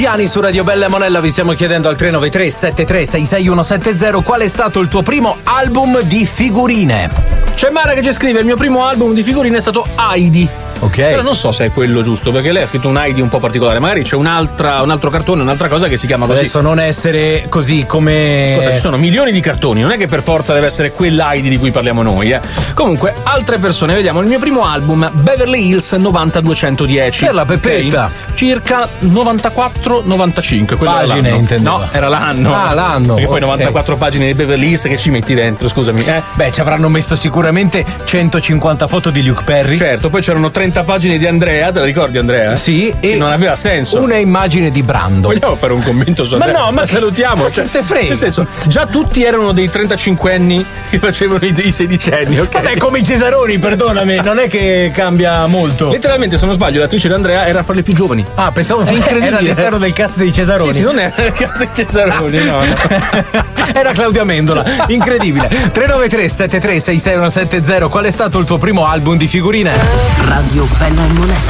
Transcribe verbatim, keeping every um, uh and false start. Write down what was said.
Piani su Radio Bella e Monella, vi stiamo chiedendo al tre nove tre sette tre sei sei uno sette zero qual è stato il tuo primo album di figurine. C'è Mara che ci scrive: il mio primo album di figurine è stato Heidi. Ok. Però non so se è quello giusto, perché lei ha scritto un Heidi un po' particolare. Magari c'è un'altra, un altro cartone, un'altra cosa che si chiama così. Adesso non essere così come. Ascolta, ci sono milioni di cartoni, non è che per forza deve essere quell'Heidi di cui parliamo noi, eh. Comunque, altre persone, vediamo il mio primo album, Beverly Hills novantaduecentodieci. Per la Peppetta. Okay? Circa novantaquattro novantacinque. Pagine, intendevo. No, era l'anno. Ah, l'anno. Perché poi okay. novantaquattro pagine di Beverly Hills che ci metti dentro, scusami, eh. Beh, ci avranno messo sicuramente centocinquanta foto di Luke Perry. Certo, poi c'erano trenta pagine di Andrea, te la ricordi Andrea? Sì, che e non aveva senso. Una immagine di Brando. Vogliamo fare un commento su Andrea? Ma no, ma la salutiamo. Ma cioè, te frega. Nel senso, già tutti erano dei trentacinque anni che facevano i, i sedicenni, ok? Vabbè, come i Cesaroni, perdonami, non è che cambia molto. Letteralmente, se non sbaglio, l'attrice di Andrea era fra le più giovani. Ah, pensavo È incredibile. Era all'interno del cast dei Cesaroni. Sì, sì, non era nel cast dei Cesaroni, no, no. Era Claudia Mendola, incredibile. tre nove tre sette tre sei sei uno sette zero qual è stato il tuo primo album di figurine? Radio Bella e Monella.